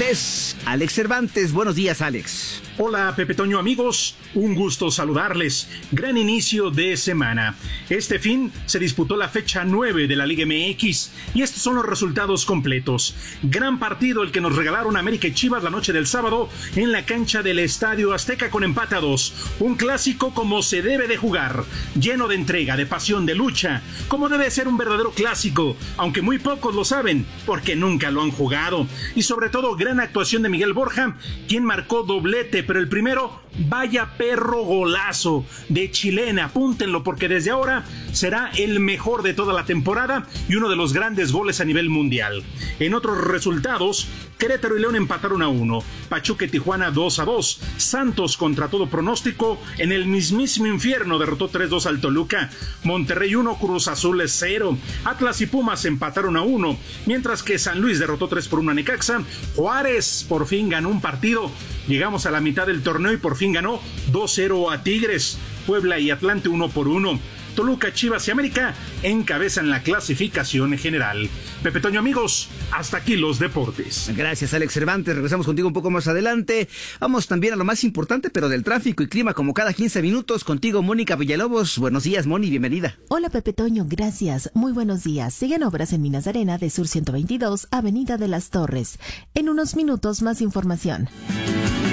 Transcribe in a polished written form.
Deportes, Alex Cervantes. Buenos días, Alex. Hola, Pepe Toño, amigos. Un gusto saludarles. Gran inicio de semana. Este fin se disputó la fecha 9 de la Liga MX y estos son los resultados completos. Gran partido el que nos regalaron América y Chivas la noche del sábado en la cancha del Estadio Azteca con empate a 2. Un clásico como se debe de jugar, lleno de entrega, de pasión, de lucha, como debe ser un verdadero clásico, aunque muy pocos lo saben porque nunca lo han jugado. Y sobre todo, gran actuación de Miguel Borja, quien marcó doblete, pero el primero, vaya perro golazo de chilena. Apúntenlo porque desde ahora será el mejor de toda la temporada y uno de los grandes goles a nivel mundial. En otros resultados, Querétaro y León empataron a 1, Pachuca y Tijuana 2-2, Santos contra todo pronóstico en el mismísimo infierno derrotó 3-2 al Toluca, Monterrey 1, Cruz Azul 0, Atlas y Pumas empataron a 1, mientras que San Luis derrotó 3-1 a Necaxa. Juárez por fin ganó un partido, llegamos a la mitad del torneo y por fin ganó 2-0 a Tigres. Puebla y Atlante 1-1. Toluca, Chivas y América encabezan la clasificación general. Pepe Toño, amigos, hasta aquí los deportes. Gracias, Alex Cervantes. Regresamos contigo un poco más adelante. Vamos también a lo más importante, pero del tráfico y clima, como cada 15 minutos. Contigo, Mónica Villalobos. Buenos días, Moni, bienvenida. Hola, Pepe Toño, gracias. Muy buenos días. Siguen obras en Minas de Arena de Sur 122, Avenida de las Torres. En unos minutos, más información.